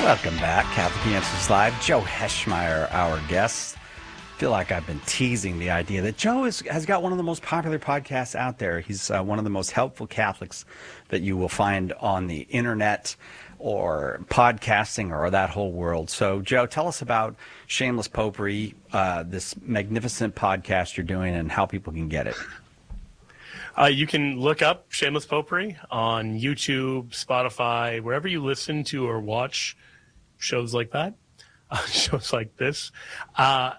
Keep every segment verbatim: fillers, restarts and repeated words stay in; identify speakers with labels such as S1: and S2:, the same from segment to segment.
S1: Welcome back, Catholic Answers Live. Joe Heschmeyer, our guest. I feel like I've been teasing the idea that Joe is, has got one of the most popular podcasts out there. He's uh, one of the most helpful Catholics that you will find on the internet or podcasting or that whole world. So, Joe, tell us about Shameless Popery, uh, this magnificent podcast you're doing, and how people can get it.
S2: Uh, you can look up Shameless Popery on YouTube, Spotify, wherever you listen to or watch shows like that, uh, shows like this. Uh,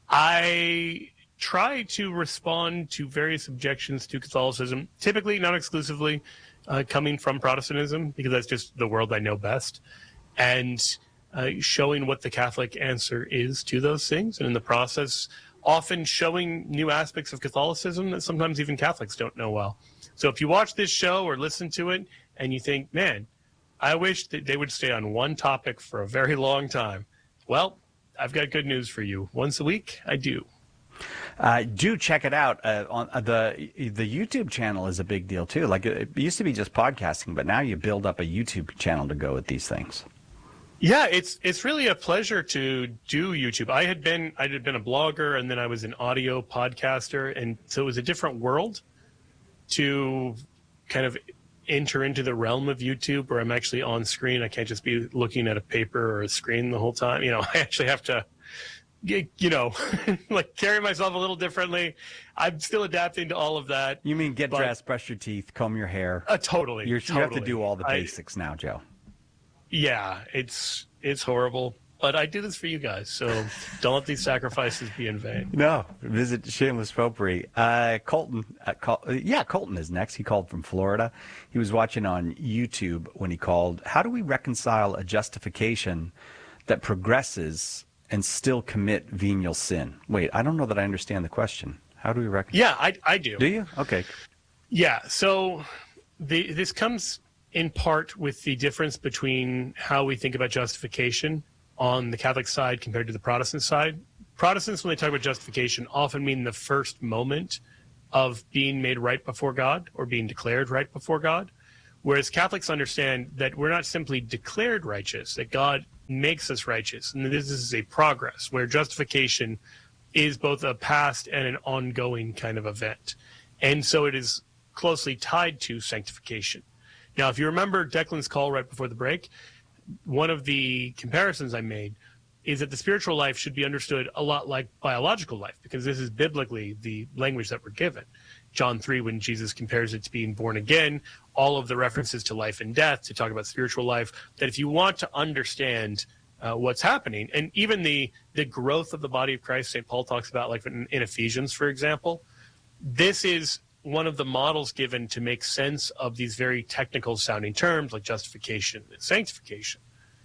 S2: I try to respond to various objections to Catholicism, typically, not exclusively, uh, coming from Protestantism, because that's just the world I know best, and uh, showing what the Catholic answer is to those things, and in the process, often showing new aspects of Catholicism that sometimes even Catholics don't know well. So if you watch this show or listen to it and you think, man, I wish that they would stay on one topic for a very long time, well, I've got good news for you. Once a week, I do.
S1: Uh, do check it out. Uh, on uh, the the YouTube channel is a big deal too. Like it used to be just podcasting, but now you build up a YouTube channel to go with these things.
S2: Yeah, it's it's really a pleasure to do YouTube. I had been I had been a blogger, and then I was an audio podcaster, and so it was a different world to kind of enter into the realm of YouTube, where I'm actually on screen. I can't just be looking at a paper or a screen the whole time. You know, I actually have to, you know, like carry myself a little differently. I'm still adapting to all of that.
S1: You mean get
S2: but,
S1: dressed, brush your teeth, comb your hair?
S2: Uh, totally.
S1: You're,
S2: totally.
S1: You have to do all the
S2: I,
S1: basics now, Joe.
S2: Yeah, it's it's horrible. But I do this for you guys, so don't let these sacrifices be in vain.
S1: No, visit Shameless Popery. Uh, Colton, uh, Col- yeah, Colton is next. He called from Florida. He was watching on YouTube when he called. How do we reconcile a justification that progresses and still commit venial sin? Wait, I don't know that I understand the question. How do we reconcile?
S2: Yeah, I, I do.
S1: Do you? Okay.
S2: Yeah, so the, this comes in part with the difference between how we think about justification on the Catholic side compared to the Protestant side. Protestants, when they talk about justification, often mean the first moment of being made right before God or being declared right before God, whereas Catholics understand that we're not simply declared righteous, that God makes us righteous, and this is a progress where justification is both a past and an ongoing kind of event. And so it is closely tied to sanctification. Now, if you remember Declan's call right before the break, one of the comparisons I made is that the spiritual life should be understood a lot like biological life, because this is biblically the language that we're given. John three, when Jesus compares it to being born again, all of the references to life and death to talk about spiritual life, that if you want to understand uh, what's happening, and even the, the growth of the body of Christ, Saint Paul talks about, like in, in Ephesians, for example, this is one of the models given to make sense of these very technical sounding terms like justification and sanctification.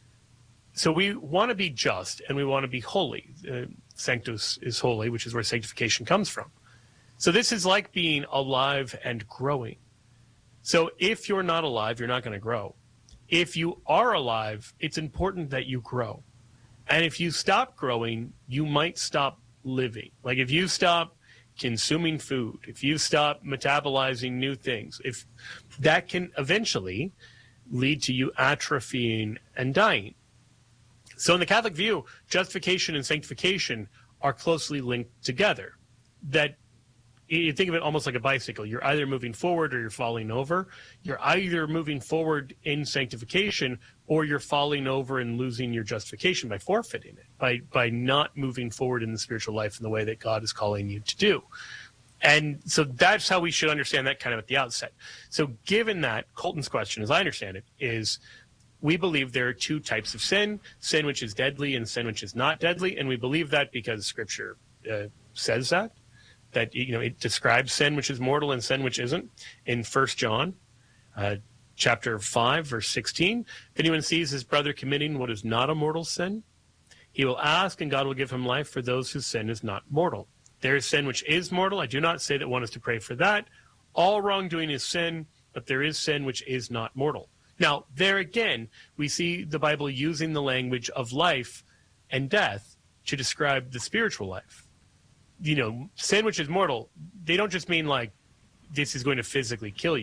S2: So we want to be just and we want to be holy. Uh, sanctus is holy, which is where sanctification comes from. So this is like being alive and growing. So if you're not alive, you're not going to grow. If you are alive, it's important that you grow. And if you stop growing, you might stop living. Like if you stop consuming food, if you stop metabolizing new things, if that can eventually lead to you atrophying and dying. So in the Catholic view, justification and sanctification are closely linked together. That you think of it almost like a bicycle. You're either moving forward or you're falling over. You're either moving forward in sanctification or you're falling over and losing your justification by forfeiting it, by by not moving forward in the spiritual life in the way that God is calling you to do. And so that's how we should understand that kind of at the outset. So given that, Colton's question, as I understand it, is we believe there are two types of sin, sin which is deadly and sin which is not deadly, and we believe that because Scripture uh, says that. That, you know, it describes sin which is mortal and sin which isn't. In First John uh, chapter five, verse sixteen, if anyone sees his brother committing what is not a mortal sin, he will ask and God will give him life for those whose sin is not mortal. There is sin which is mortal. I do not say that one is to pray for that. All wrongdoing is sin, but there is sin which is not mortal. Now, there again, we see the Bible using the language of life and death to describe the spiritual life. You know, sin which is mortal, they don't just mean like this is going to physically kill you.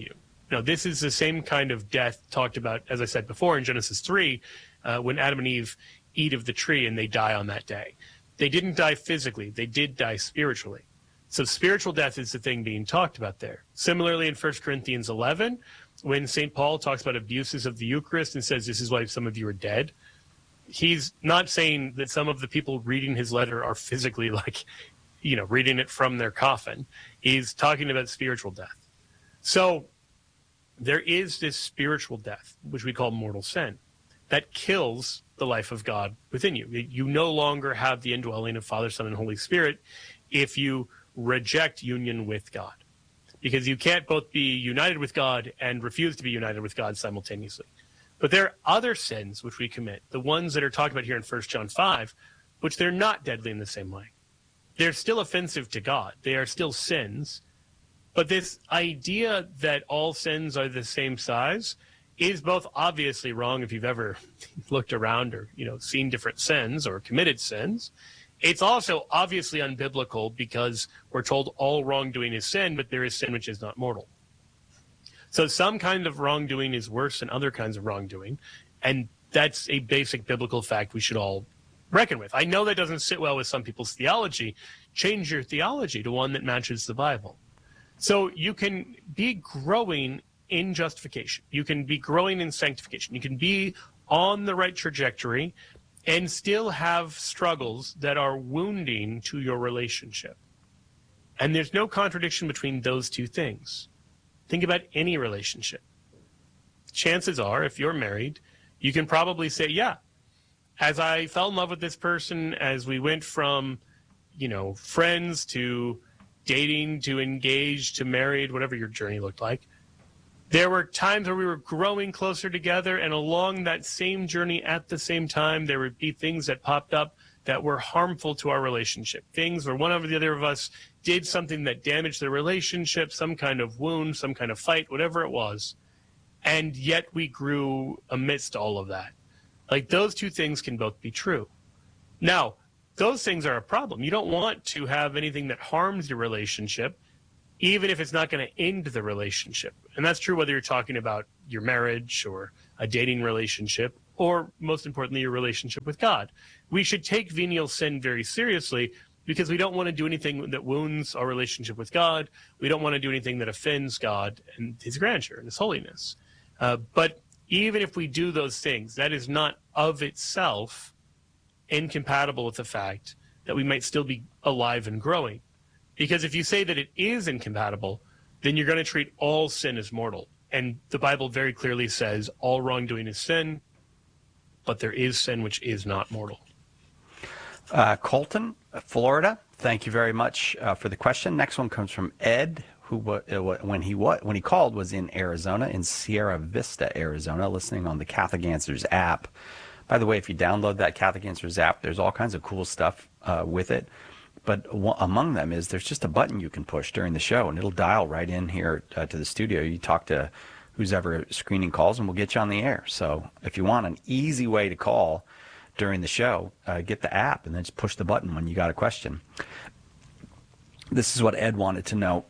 S2: No, this is the same kind of death talked about, as I said before, in Genesis three, uh, when Adam and Eve eat of the tree and they die on that day. They didn't die physically. They did die spiritually. So spiritual death is the thing being talked about there. Similarly, in First Corinthians eleven, when Saint Paul talks about abuses of the Eucharist and says this is why some of you are dead, he's not saying that some of the people reading his letter are physically like, you know, reading it from their coffin. He's talking about spiritual death. So there is this spiritual death, which we call mortal sin, that kills the life of God within you. You no longer have the indwelling of Father, Son, and Holy Spirit if you reject union with God, because you can't both be united with God and refuse to be united with God simultaneously. But there are other sins which we commit, the ones that are talked about here in First John five, which they're not deadly in the same way. They're still offensive to God. They are still sins. But this idea that all sins are the same size is both obviously wrong if you've ever looked around or, you know, seen different sins or committed sins. It's also obviously unbiblical because we're told all wrongdoing is sin, but there is sin which is not mortal. So some kind of wrongdoing is worse than other kinds of wrongdoing, and that's a basic biblical fact we should all reckon with. I know that doesn't sit well with some people's theology. Change your theology to one that matches the Bible. So you can be growing in justification. You can be growing in sanctification. You can be on the right trajectory and still have struggles that are wounding to your relationship. And there's no contradiction between those two things. Think about any relationship. Chances are, if you're married, you can probably say, yeah, as I fell in love with this person, as we went from, you know, friends to dating to engaged to married, whatever your journey looked like, there were times where we were growing closer together, and along that same journey at the same time, there would be things that popped up that were harmful to our relationship. Things where one over the other of us did something that damaged the relationship, some kind of wound, some kind of fight, whatever it was. And yet we grew amidst all of that. Like, those two things can both be true. Now, those things are a problem. You don't want to have anything that harms your relationship, even if it's not going to end the relationship. And that's true whether you're talking about your marriage or a dating relationship, or most importantly, your relationship with God. We should take venial sin very seriously because we don't want to do anything that wounds our relationship with God. We don't want to do anything that offends God and his grandeur and his holiness. Uh, but even if we do those things, that is not of itself incompatible with the fact that we might still be alive and growing. Because if you say that it is incompatible, then you're going to treat all sin as mortal. And the Bible very clearly says all wrongdoing is sin, but there is sin which is not mortal.
S1: Uh, Colton, Florida, thank you very much uh, for the question. Next one comes from Ed, who uh, when he when he called was in Arizona, in Sierra Vista, Arizona, listening on the Catholic Answers app. By the way, if you download that Catholic Answers app, there's all kinds of cool stuff uh, with it. But w- among them is there's just a button you can push during the show, and it'll dial right in here uh, to the studio. You talk to who's ever screening calls, and we'll get you on the air. So if you want an easy way to call during the show, uh, get the app and then just push the button when you got a question. This is what Ed wanted to know.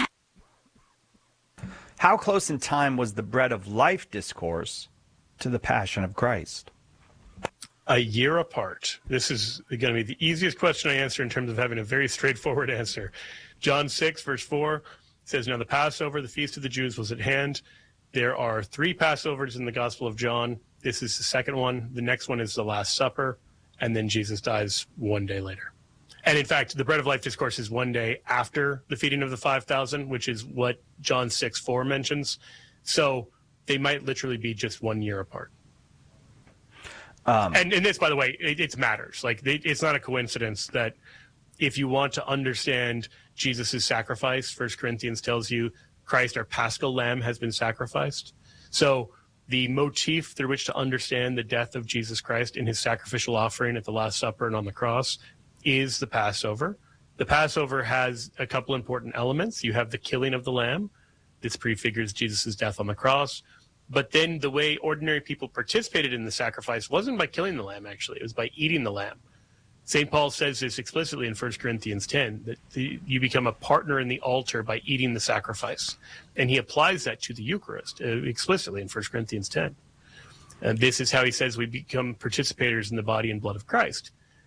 S1: How close in time was the Bread of Life discourse to the Passion of Christ?
S2: A year apart. This is going to be the easiest question I answer in terms of having a very straightforward answer. John six, verse four says, now the Passover, the feast of the Jews, was at hand. There are three Passovers in the Gospel of John. This is the second one. The next one is the Last Supper, and then Jesus dies one day later. And in fact, the Bread of Life discourse is one day after the feeding of the five thousand, which is what John six four mentions. So they might literally be just one year apart. Um, and, and this, by the way, it, it matters. Like, it, it's not a coincidence that if you want to understand Jesus' sacrifice, First Corinthians tells you Christ, our Paschal Lamb, has been sacrificed. So the motif through which to understand the death of Jesus Christ in his sacrificial offering at the Last Supper and on the cross is the Passover. The Passover has a couple important elements. You have the killing of the lamb. This prefigures Jesus' death on the cross. But then the way ordinary people participated in the sacrifice wasn't by killing the lamb, actually. It was by eating the lamb. Saint Paul says this explicitly in First Corinthians ten, that the, you become a partner in the altar by eating the sacrifice. And he applies that to the Eucharist uh, explicitly in First Corinthians ten. And this is how he says we become participators in the body and blood of Christ.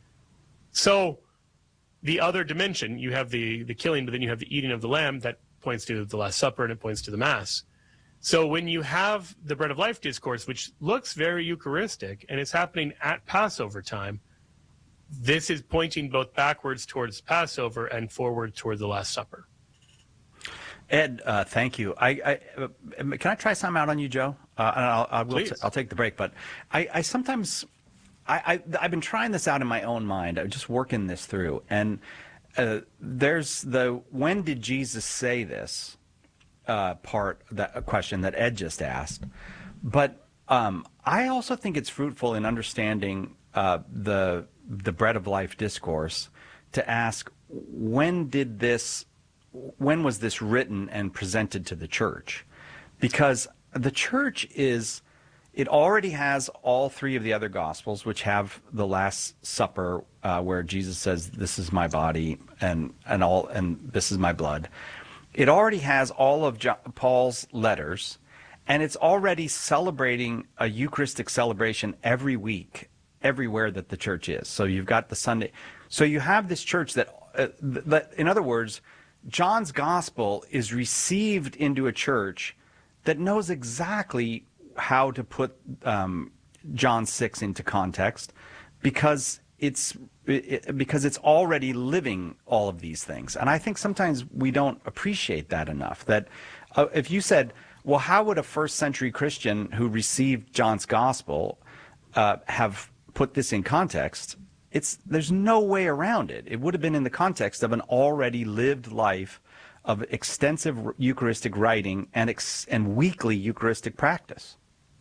S2: So the other dimension, you have the, the killing, but then you have the eating of the lamb, that points to the Last Supper and it points to the Mass. So when you have the Bread of Life discourse, which looks very Eucharistic, and it's happening at Passover time, this is pointing both backwards towards Passover and forward toward the Last Supper.
S1: Ed, uh, thank you. I, I uh, can I try something out on you, Joe? Uh, and I'll, I will. T- I'll take the break. But I, I sometimes, I, I, I've been trying this out in my own mind. I'm just working this through. And uh, there's the when did Jesus say this uh, part that question that Ed just asked. But um, I also think it's fruitful in understanding uh, the the Bread of Life discourse to ask when did this when was this written and presented to the church? Because the church is it already has all three of the other gospels, which have the Last Supper uh, where Jesus says this is my body and and all and this is my blood. It already has all of John, Paul's letters, and it's already celebrating a Eucharistic celebration every week everywhere that the church is. So you've got the Sunday. So you have this church that, uh, that, in other words, John's gospel is received into a church that knows exactly how to put um, John six into context because it's it, because it's already living all of these things. And I think sometimes we don't appreciate that enough. That uh, if you said, well, how would a first century Christian who received John's gospel uh, have put this in context, it's there's no way around it. It would have been in the context of an already lived life of extensive Eucharistic writing and ex, and weekly Eucharistic practice.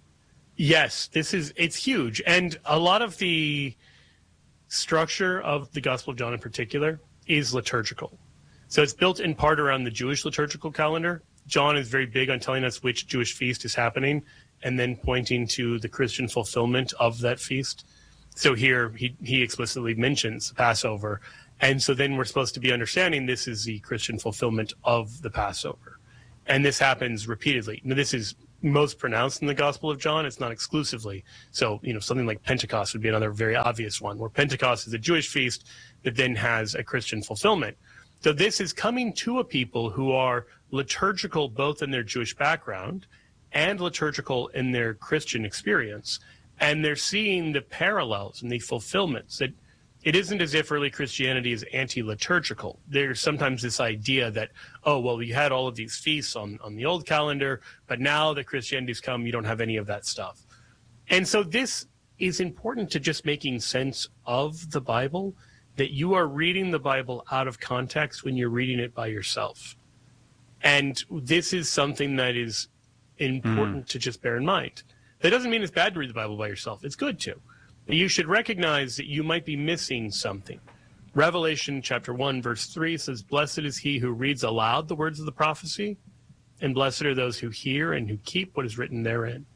S2: Yes, this is it's huge, and a lot of the structure of the Gospel of John in particular is liturgical. So it's built in part around the Jewish liturgical calendar. John is very big on telling us which Jewish feast is happening and then pointing to the Christian fulfillment of that feast. So here he, he explicitly mentions Passover. And so then we're supposed to be understanding this is the Christian fulfillment of the Passover. And this happens repeatedly. Now, this is most pronounced in the Gospel of John. It's not exclusively. So, you know, something like Pentecost would be another very obvious one, where Pentecost is a Jewish feast that then has a Christian fulfillment. So this is coming to a people who are liturgical both in their Jewish background and liturgical in their Christian experience. And they're seeing the parallels and the fulfillments. That it isn't as if early Christianity is anti-liturgical. There's sometimes this idea that, oh, well, you had all of these feasts on, on the old calendar, but now that Christianity's come, you don't have any of that stuff. And so this is important to just making sense of the Bible, that you are reading the Bible out of context when you're reading it by yourself. And this is something that is important mm. to just bear in mind. That doesn't mean it's bad to read the Bible by yourself. It's good to. But you should recognize that you might be missing something. Revelation chapter one, verse three says, "Blessed is he who reads aloud the words of the prophecy, and blessed are those who hear and who keep what is written therein."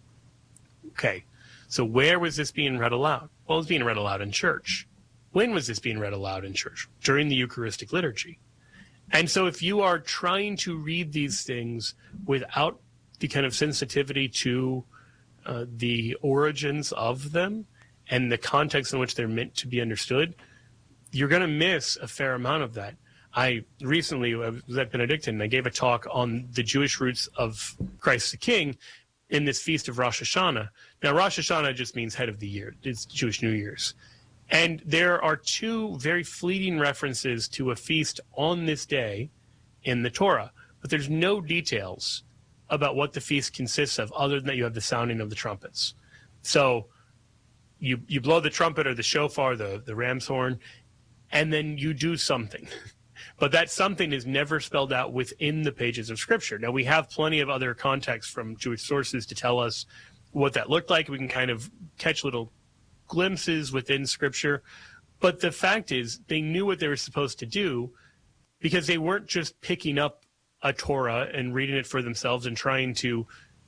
S2: Okay, so where was this being read aloud? Well, it was being read aloud in church. When was this being read aloud in church? During the Eucharistic liturgy. And so if you are trying to read these things without the kind of sensitivity to uh, the origins of them and the context in which they're meant to be understood, you're going to miss a fair amount of that. I recently I was at Benedictine, and I gave a talk on the Jewish roots of Christ the King in this feast of Rosh Hashanah. Now, Rosh Hashanah just means head of the year. It's Jewish New Year's. And there are two very fleeting references to a feast on this day in the Torah, but there's no details about what the feast consists of other than that you have the sounding of the trumpets. So you you blow the trumpet or the shofar, the, the ram's horn, and then you do something. But that something is never spelled out within the pages of Scripture. Now, we have plenty of other context from Jewish sources to tell us what that looked like. We can kind of catch little glimpses within Scripture. But the fact is, they knew what they were supposed to do because they weren't just picking up a Torah and reading it for themselves and trying to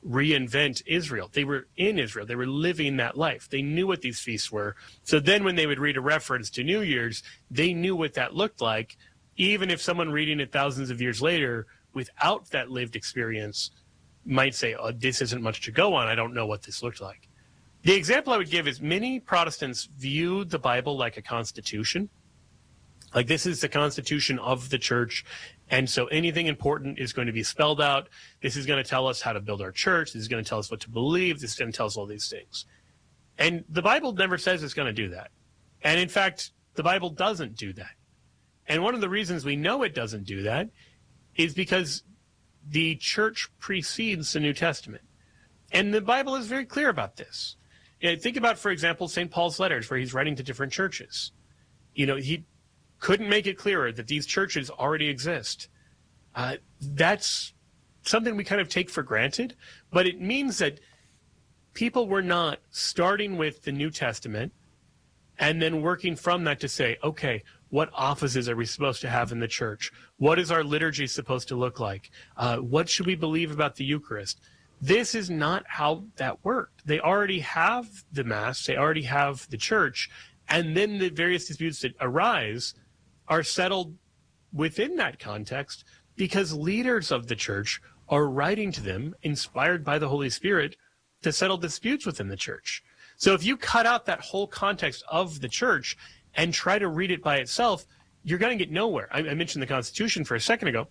S2: reinvent Israel. They were in Israel. They were living that life. They knew what these feasts were. So then when they would read a reference to New Year's, they knew what that looked like, even if someone reading it thousands of years later without that lived experience might say, oh, this isn't much to go on. I don't know what this looked like. The example I would give is many Protestants viewed the Bible like a constitution. Like, this is the constitution of the church, and so anything important is going to be spelled out. This is going to tell us how to build our church. This is going to tell us what to believe. This is going to tell us all these things. And the Bible never says it's going to do that. And in fact, the Bible doesn't do that. And one of the reasons we know it doesn't do that is because the church precedes the New Testament. And the Bible is very clear about this. You know, think about, for example, Saint Paul's letters, where he's writing to different churches. You know, he couldn't make it clearer that these churches already exist. Uh, that's something we kind of take for granted, but it means that people were not starting with the New Testament and then working from that to say, okay, what offices are we supposed to have in the church? What is our liturgy supposed to look like? Uh, what should we believe about the Eucharist? This is not how that worked. They already have the Mass, they already have the church, and then the various disputes that arise are settled within that context because leaders of the church are writing to them, inspired by the Holy Spirit, to settle disputes within the church. So if you cut out that whole context of the church and try to read it by itself, you're going to get nowhere. I, I mentioned the Constitution for a second ago.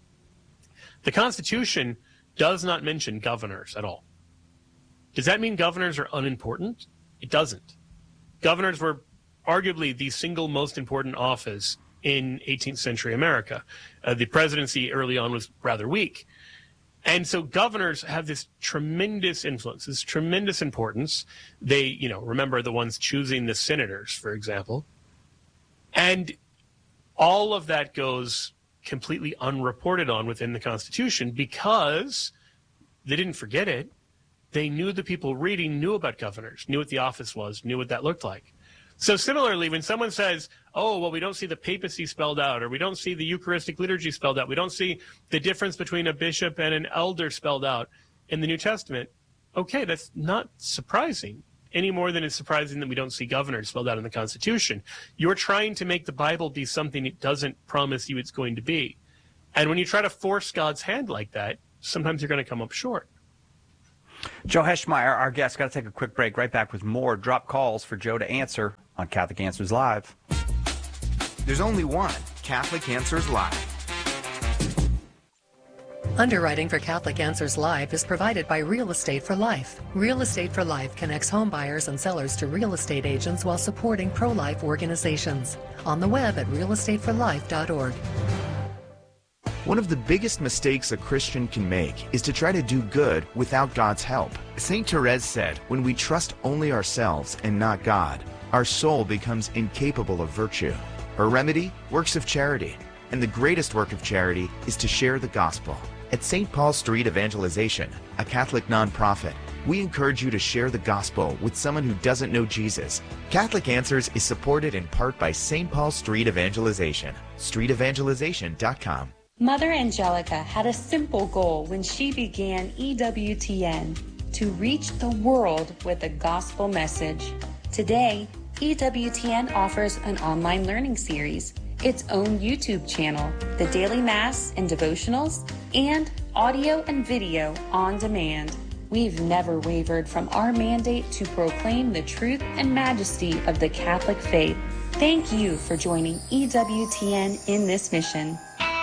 S2: The Constitution does not mention governors at all. Does that mean governors are unimportant? It doesn't. Governors were arguably the single most important office in eighteenth century America. Uh, the presidency early on was rather weak. And so governors have this tremendous influence, this tremendous importance. They, you know, remember the ones choosing the senators, for example. And all of that goes completely unreported on within the Constitution because they didn't forget it. They knew the people reading knew about governors, knew what the office was, knew what that looked like. So similarly, when someone says, oh, well, we don't see the papacy spelled out, or we don't see the Eucharistic liturgy spelled out, we don't see the difference between a bishop and an elder spelled out in the New Testament, okay, that's not surprising any more than it's surprising that we don't see governors spelled out in the Constitution. You're trying to make the Bible be something it doesn't promise you it's going to be. And when you try to force God's hand like that, sometimes you're going to come up short.
S1: Joe Heschmeyer, our guest, got to take a quick break. Right back with more. Drop calls for Joe to answer on Catholic Answers Live.
S3: There's only one Catholic Answers Live.
S4: Underwriting for Catholic Answers Live is provided by Real Estate for Life. Real Estate for Life connects home buyers and sellers to real estate agents while supporting pro-life organizations. On the web at real estate for life dot org.
S3: One of the biggest mistakes a Christian can make is to try to do good without God's help. Saint Therese said, when we trust only ourselves and not God, our soul becomes incapable of virtue. Her remedy? Works of charity. And the greatest work of charity is to share the gospel. At Saint Paul Street Evangelization, a Catholic nonprofit, we encourage you to share the gospel with someone who doesn't know Jesus. Catholic Answers is supported in part by Saint Paul Street Evangelization. street evangelization dot com.
S5: Mother Angelica had a simple goal when she began E W T N, to reach the world with a gospel message. Today, E W T N offers an online learning series, its own YouTube channel, the daily Mass and devotionals, and audio and video on demand. We've never wavered from our mandate to proclaim the truth and majesty of the Catholic faith. Thank you for joining E W T N in this mission.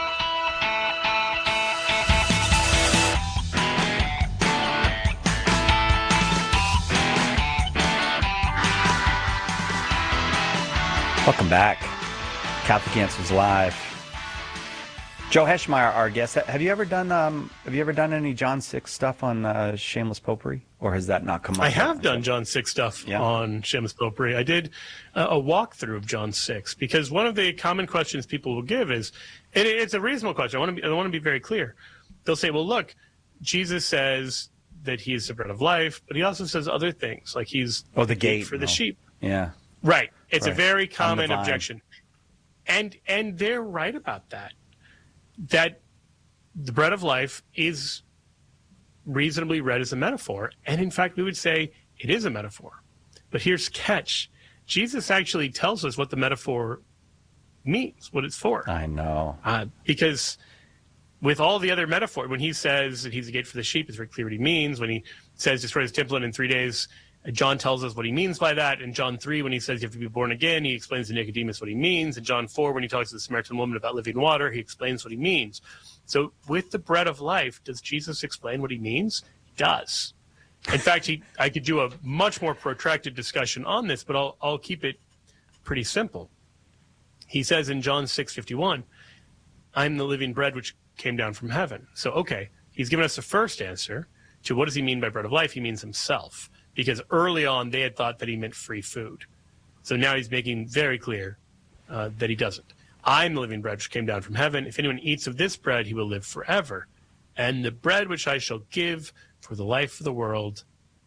S1: Welcome back. Catholic Answers Live. Joe Heschmeyer, our guest. Have you ever done um, Have you ever done any John six stuff on uh, shameless popery, or has that not come up?
S2: I have done John six stuff yeah. on shameless popery. I did uh, a walkthrough of John six because one of the common questions people will give is, and it's a reasonable question. I want to be, I want to be very clear. They'll say, "Well, look, Jesus says that he is the bread of life, but he also says other things, like he's
S1: oh the gate
S2: for the
S1: no.
S2: sheep."
S1: Yeah,
S2: right. It's
S1: right.
S2: a very common objection, and and they're right about that. That the bread of life is reasonably read as a metaphor. And in fact, we would say it is a metaphor. But here's the catch. Jesus actually tells us what the metaphor means, what it's for.
S1: I know.
S2: Uh, because with all the other metaphor, when he says that he's the gate for the sheep, it's very clear what he means. When he says destroy his temple and in three days, John tells us what he means by that. In John three, when he says you have to be born again, he explains to Nicodemus what he means. In John four, when he talks to the Samaritan woman about living water, he explains what he means. So with the bread of life, does Jesus explain what he means? He does. In fact, he, I could do a much more protracted discussion on this, but I'll, I'll keep it pretty simple. He says in John six fifty-one, I'm the living bread which came down from heaven. So, okay, he's given us the first answer to what does he mean by bread of life? He means himself. Because early on, they had thought that he meant free food. So now he's making very clear uh, that he doesn't. I'm the living bread which came down from heaven. If anyone eats of this bread, he will live forever. And the bread which I shall give for the life of the world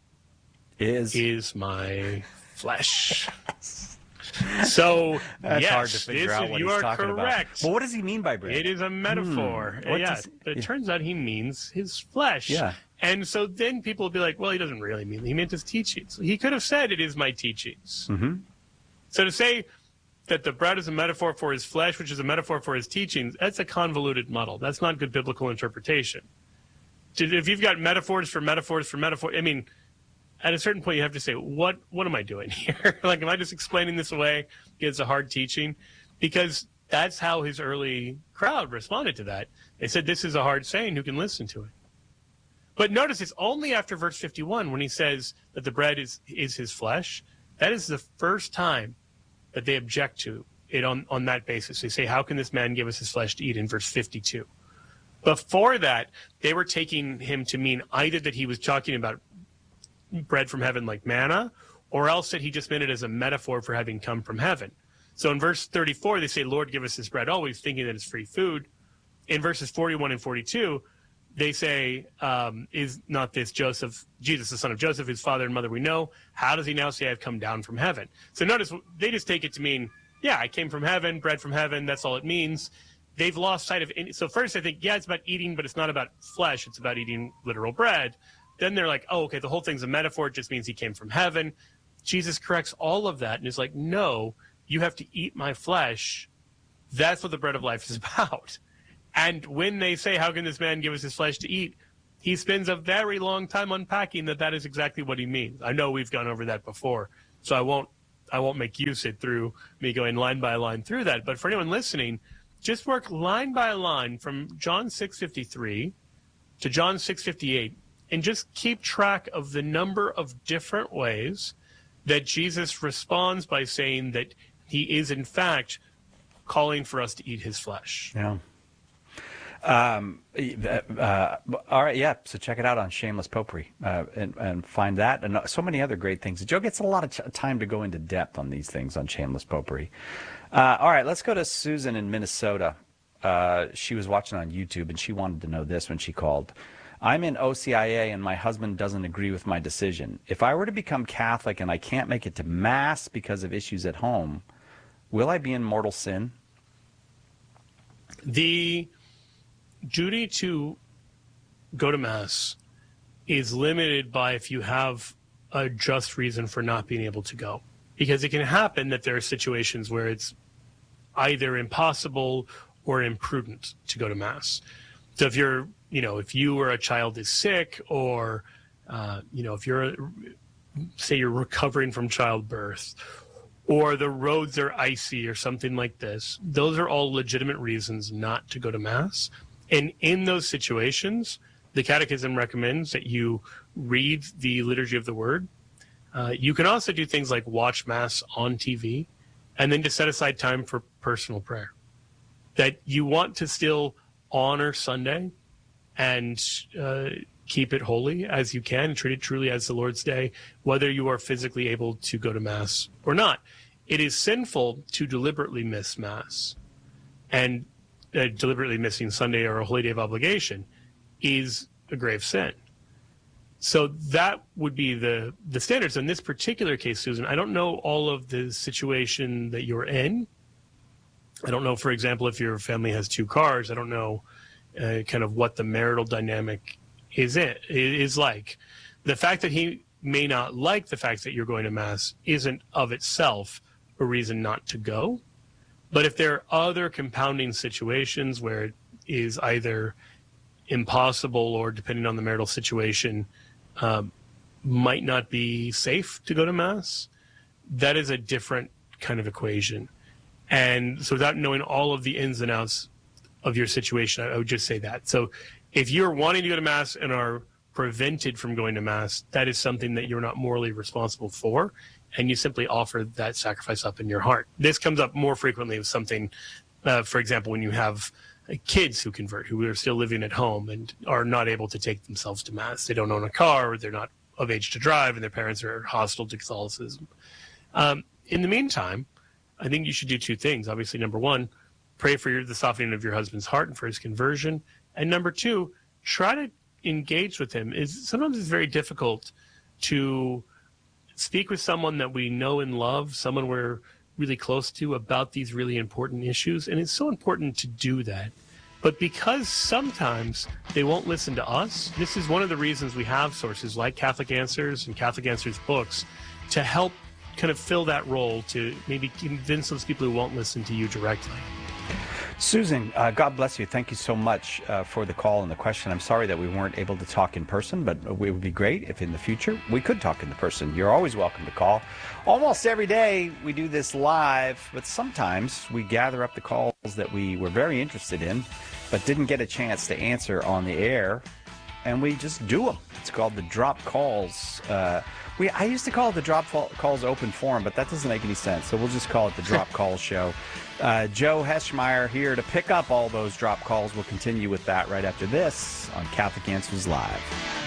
S1: Is
S2: is my flesh. So,
S1: That's
S2: yes,
S1: hard to figure
S2: this
S1: out
S2: is-
S1: what
S2: you
S1: he's
S2: are
S1: talking
S2: correct.
S1: about. Well, what does he mean by bread?
S2: It is a metaphor.
S1: Hmm. What
S2: Yes,
S1: does-
S2: but it turns out he means his flesh.
S1: Yeah.
S2: And so then people will be like, well, he doesn't really mean it. He meant his teachings. He could have said it is my teachings.
S1: Mm-hmm.
S2: So to say that the bread is a metaphor for his flesh, which is a metaphor for his teachings, that's a convoluted muddle. That's not good biblical interpretation. If you've got metaphors for metaphors for metaphor, I mean, at a certain point you have to say, what what am I doing here? Like, am I just explaining this away? It's a hard teaching. Because that's how his early crowd responded to that. They said, this is a hard saying, who can listen to it? But notice it's only after verse fifty-one when he says that the bread is, is his flesh. That is the first time that they object to it on, on that basis. They say, how can this man give us his flesh to eat in verse fifty-two? Before that, they were taking him to mean either that he was talking about bread from heaven like manna, or else that he just meant it as a metaphor for having come from heaven. So in verse thirty-four, they say, Lord, give us this bread always, thinking that it's free food. In verses forty-one and forty-two, they say, um, is not this Joseph, Jesus, the son of Joseph, his father and mother we know? How does he now say I've come down from heaven? So notice they just take it to mean, yeah, I came from heaven, bread from heaven, that's all it means. They've lost sight of any. So first I think, yeah, it's about eating, but it's not about flesh. It's about eating literal bread. Then they're like, oh, okay, the whole thing's a metaphor. It just means he came from heaven. Jesus corrects all of that and is like, no, you have to eat my flesh. That's what the bread of life is about. And when they say, how can this man give us his flesh to eat? He spends a very long time unpacking that that is exactly what he means. I know we've gone over that before, so I won't I won't make you sit through me going line by line through that. But for anyone listening, just work line by line from John six fifty-three to John six fifty-eight and just keep track of the number of different ways that Jesus responds by saying that he is, in fact, calling for us to eat his flesh.
S1: Yeah. Um, uh, all right, yeah. So check it out on Shameless Popery uh, and, and find that and so many other great things. Joe gets a lot of t- time to go into depth on these things on Shameless Popery. Uh, all right, let's go to Susan in Minnesota. Uh, she was watching on YouTube and she wanted to know this when she called. I'm in O C I A and my husband doesn't agree with my decision. If I were to become Catholic and I can't make it to Mass because of issues at home, will I be in mortal sin?
S2: The duty to go to Mass is limited by if you have a just reason for not being able to go. Because it can happen that there are situations where it's either impossible or imprudent to go to Mass. So if you're, you know, if you or a child is sick, or, uh, you know, if you're, say you're recovering from childbirth, or the roads are icy or something like this, those are all legitimate reasons not to go to Mass. And in those situations, the Catechism recommends that you read the Liturgy of the Word. Uh, you can also do things like watch Mass on T V, and then to set aside time for personal prayer. That you want to still honor Sunday and uh, keep it holy as you can, treat it truly as the Lord's Day, whether you are physically able to go to Mass or not. It is sinful to deliberately miss Mass, and uh, deliberately missing Sunday or a holy day of obligation is a grave sin. So that would be the, the standards. In this particular case, Susan, I don't know all of the situation that you're in. I don't know, for example, if your family has two cars. I don't know uh, kind of what the marital dynamic is it is like. The fact that he may not like the fact that you're going to Mass isn't of itself a reason not to go. But if there are other compounding situations where it is either impossible or, depending on the marital situation, um, might not be safe to go to Mass, that is a different kind of equation. And so without knowing all of the ins and outs of your situation, I would just say that. So if you're wanting to go to Mass and are prevented from going to Mass, that is something that you're not morally responsible for, and you simply offer that sacrifice up in your heart. This comes up more frequently with something, uh, for example, when you have kids who convert, who are still living at home and are not able to take themselves to Mass. They don't own a car, or they're not of age to drive, and their parents are hostile to Catholicism. Um, in the meantime, I think you should do two things. Obviously, number one, pray for your, the softening of your husband's heart and for his conversion. And number two, try to engage with him. Is sometimes it's very difficult to speak with someone that we know and love, someone we're really close to, about these really important issues. And it's so important to do that. But because sometimes they won't listen to us, this is one of the reasons we have sources like Catholic Answers and Catholic Answers books to help kind of fill that role, to maybe convince those people who won't listen to you directly.
S1: Susan, uh, God bless you. Thank you so much uh, for the call and the question. I'm sorry that we weren't able to talk in person, but it would be great if in the future we could talk in the person. You're always welcome to call. Almost every day we do this live, but sometimes we gather up the calls that we were very interested in, but didn't get a chance to answer on the air, and we just do them. It's called the drop calls. Uh, we I used to call it the drop calls open forum, but that doesn't make any sense, so we'll just call it the drop calls show. Uh, Joe Heschmeyer here to pick up all those drop calls. We'll continue with that right after this on Catholic Answers Live.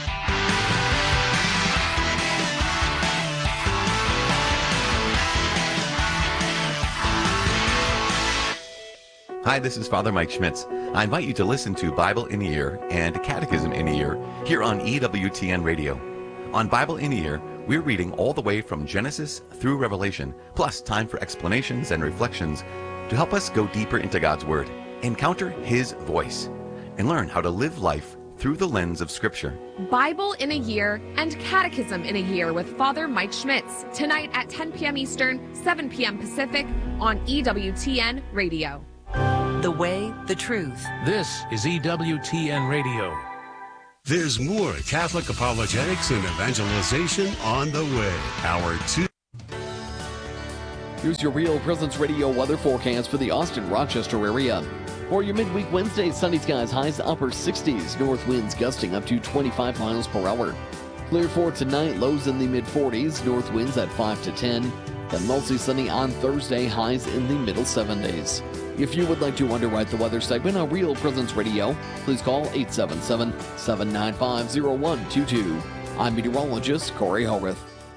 S6: Hi, this is Father Mike Schmitz. I invite you to listen to Bible in a Year and Catechism in a Year here on E W T N Radio. On Bible in a Year, we're reading all the way from Genesis through Revelation, plus time for explanations and reflections to help us go deeper into God's Word, encounter His voice, and learn how to live life through the lens of Scripture.
S7: Bible in a Year and Catechism in a Year with Father Mike Schmitz, tonight at ten p.m. Eastern, seven p.m. Pacific on E W T N Radio.
S8: The way, the truth.
S9: This is E W T N Radio.
S10: There's more Catholic apologetics and evangelization on the way. Hour two.
S11: Here's your Real Presence Radio weather forecast for the Austin-Rochester area. For your midweek Wednesday, sunny skies, highs upper sixties, north winds gusting up to twenty-five miles per hour. Clear for tonight, lows in the mid forties, north winds at five to ten. Then mostly sunny on Thursday, highs in the middle seventies. If you would like to underwrite the weather segment on Real Presence Radio, please call eight seven seven, seven nine five, zero one two two. I'm meteorologist Corey Hogarth.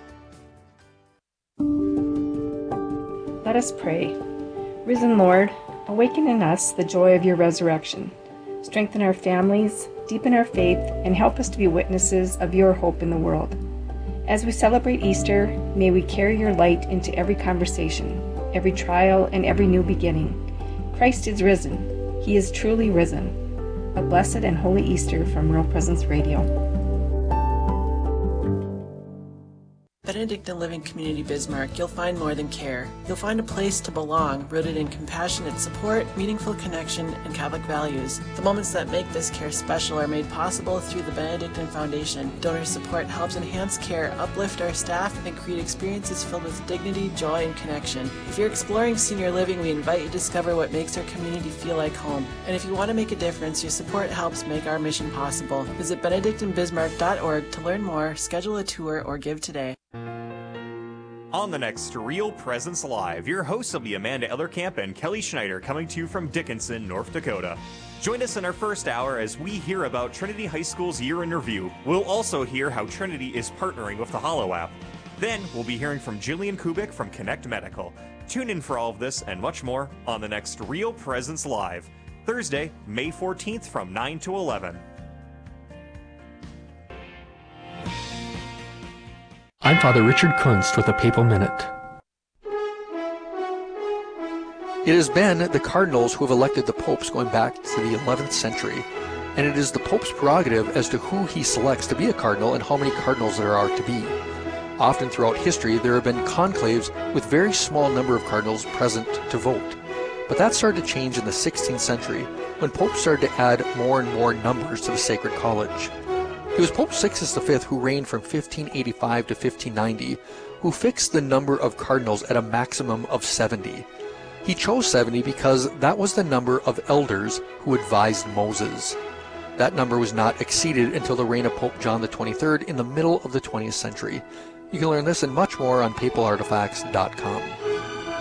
S12: Let us pray. Risen Lord, awaken in us the joy of your resurrection. Strengthen our families, deepen our faith, and help us to be witnesses of your hope in the world. As we celebrate Easter, may we carry your light into every conversation, every trial, and every new beginning. Christ is risen. He is truly risen. A blessed and holy Easter from Real Presence Radio.
S13: Benedictine Living Community Bismarck, you'll find more than care. You'll find a place to belong, rooted in compassionate support, meaningful connection, and Catholic values. The moments that make this care special are made possible through the Benedictine Foundation. Donor support helps enhance care, uplift our staff, and create experiences filled with dignity, joy, and connection. If you're exploring senior living, we invite you to discover what makes our community feel like home. And if you want to make a difference, your support helps make our mission possible. Visit benedictine bismarck dot org to learn more, schedule a tour, or give today.
S14: On the next Real Presence Live, your hosts will be Amanda Ellerkamp and Kelly Schneider, coming to you from Dickinson, North Dakota. Join us in our first hour as we hear about Trinity High School's year in review. We'll also hear how Trinity is partnering with the Hollow app. Then we'll be hearing from Jillian Kubik from Connect Medical. Tune in for all of this and much more on the next Real Presence Live, Thursday, May fourteenth from nine to eleven.
S15: I'm Father Richard Kunst with the Papal Minute. It has been the cardinals who have elected the popes going back to the eleventh century. and it is the Pope's prerogative as to who he selects to be a cardinal and how many cardinals there are to be. Often throughout history, there have been conclaves with very small number of cardinals present to vote. But that started to change in the sixteenth century, when popes started to add more and more numbers to the Sacred College. It was Pope Sixtus the Fifth who reigned from fifteen eighty-five to fifteen ninety, who fixed the number of cardinals at a maximum of seventy. He chose seventy because that was the number of elders who advised Moses. That number was not exceeded until the reign of Pope John the twenty-third in the middle of the twentieth century. You can learn this and much more on papal artifacts dot com.